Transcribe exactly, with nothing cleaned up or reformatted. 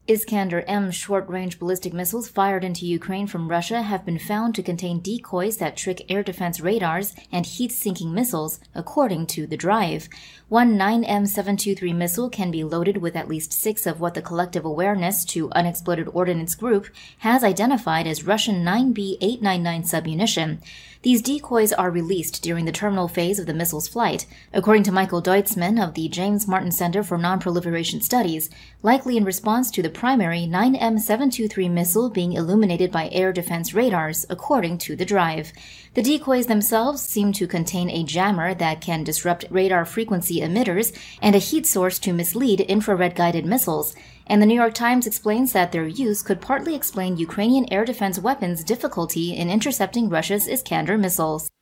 Iskander-M short-range ballistic missiles fired into Ukraine from Russia have been found to contain decoys that trick air defense radars and heat-sinking missiles, according to The Drive. One nine M seven twenty-three missile can be loaded with at least six of what the Collective Awareness to Unexploded Ordnance Group has identified as Russian nine B eight ninety-nine submunition. These decoys are released during the terminal phase of the missile's flight, according to Michael Deutzman of the James Martin Center for Nonproliferation Studies, likely in response to the primary nine M seven twenty-three missile being illuminated by air defense radars, according to The Drive. The decoys themselves seem to contain a jammer that can disrupt radar frequency emitters and a heat source to mislead infrared-guided missiles, and the New York Times explains that their use could partly explain Ukrainian air defense weapons' difficulty in intercepting Russia's Iskander missiles.